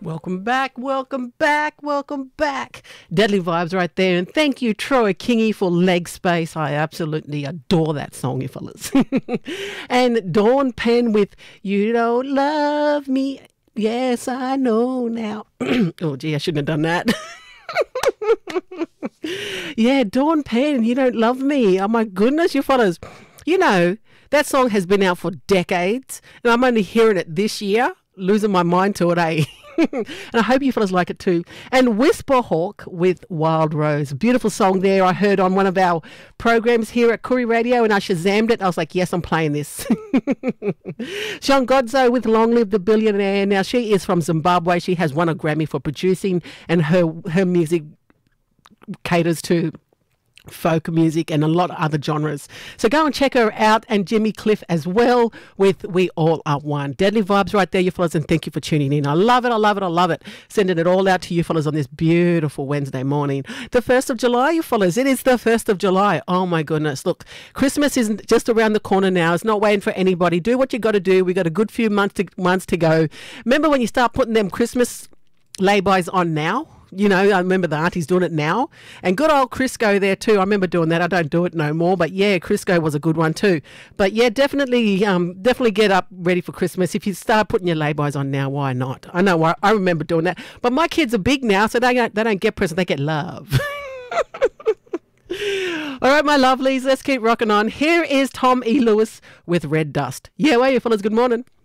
Welcome back, welcome back, welcome back. Deadly vibes right there. And thank you, Troy Kingy, for Leg Space. I absolutely adore that song, you fellas. And Dawn Penn with You Don't Love Me. Yes, I know now. Oh, gee, I shouldn't have done that. Yeah, Dawn Penn, You Don't Love Me. Oh, my goodness, you fellas. You know, that song has been out for decades, and I'm only hearing it this year. Losing my mind to it, eh? And I hope you fellas like it too. And Whisper Hawk with Wild Rose. Beautiful song there. I heard on one of our programs here at Koori Radio, and I Shazammed it. I was like, yes, I'm playing this. Sean Godzo with Long Live the Billionaire. Now, she is from Zimbabwe. She has won a Grammy for producing, and her music caters to folk music and a lot of other genres. So go and check her out, and Jimmy Cliff as well with We All Are One. Deadly vibes right there, you fellas, and thank you for tuning in. I love it, I love it, I love it. Sending it all out to you fellas on this beautiful Wednesday morning. The 1st of July, you fellas. It is the 1st of July. Oh my goodness. Look, Christmas isn't just around the corner now. It's not waiting for anybody. Do what you got to do. We got a good few months to go. Remember when you start putting them Christmas laybys on now? You know, I remember the aunties doing it now. And good old Crisco there too. I remember doing that. I don't do it no more. But yeah, Crisco was a good one too. But yeah, definitely get up ready for Christmas. If you start putting your laybys on now, why not? I know, I remember doing that. But my kids are big now, so they don't get presents, they get love. All right, my lovelies, let's keep rocking on. Here is Tom E. Lewis with Red Dust. Yeah, where are you fellas? Good morning.